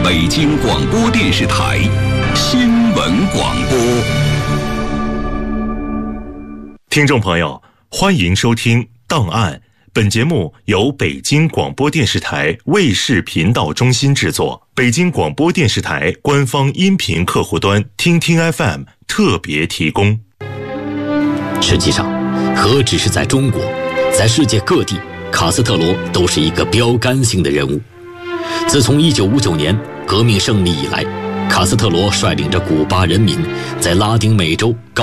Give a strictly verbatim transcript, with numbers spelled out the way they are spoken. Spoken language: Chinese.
北京广播电视台新闻广播。 听众朋友，欢迎收听《档案》。本节目由北京广播电视台卫视频道中心制作，北京广播电视台官方音频客户端听听 F M 特别提供。 实际上，何止是在中国，在世界各地，卡斯特罗都是一个标杆性的人物。自从一九五九年革命胜利以来，卡斯特罗率领着古巴人民在拉丁美洲